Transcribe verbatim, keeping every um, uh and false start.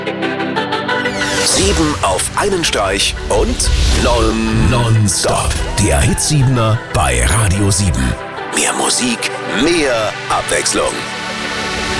Sieben auf einen Streich und non, nonstop. Der Hitsiebener bei Radio sieben. Mehr Musik, mehr Abwechslung.